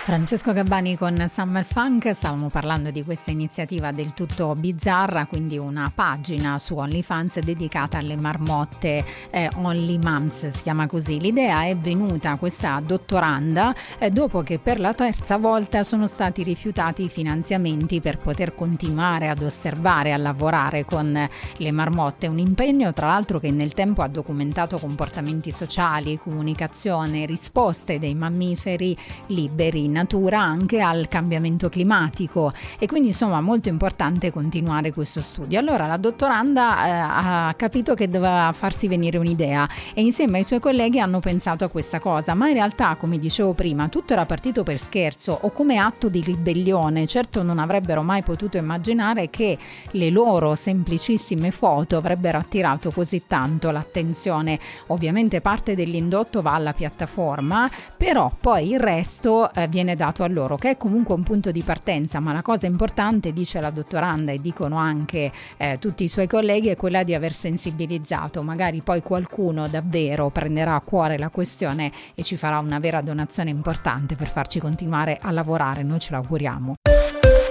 Francesco Gabbani con Summer Funk. Stavamo parlando di questa iniziativa del tutto bizzarra, quindi una pagina su OnlyFans dedicata alle marmotte, Only Moms si chiama così. L'idea è venuta a questa dottoranda dopo che per la terza volta sono stati rifiutati i finanziamenti per poter continuare ad osservare, a lavorare con le marmotte. Un impegno tra l'altro che nel tempo ha documentato comportamenti sociali, comunicazione, risposte dei mammiferi liberi in natura anche al cambiamento climatico, e quindi insomma molto importante continuare questo studio. Allora la dottoranda ha capito che doveva farsi venire un'idea e insieme ai suoi colleghi hanno pensato a questa cosa, ma in realtà, come dicevo prima, tutto era partito per scherzo o come atto di ribellione. Certo non avrebbero mai potuto immaginare che le loro semplicissime foto avrebbero attirato così tanto l'attenzione. Ovviamente parte dell'indotto va alla piattaforma, però poi il resto viene dato a loro, che è comunque un punto di partenza. Ma la cosa importante, dice la dottoranda e dicono anche tutti i suoi colleghi, è quella di aver sensibilizzato. Magari poi qualcuno davvero prenderà a cuore la questione e ci farà una vera donazione importante per farci continuare a lavorare, noi ce l'auguriamo.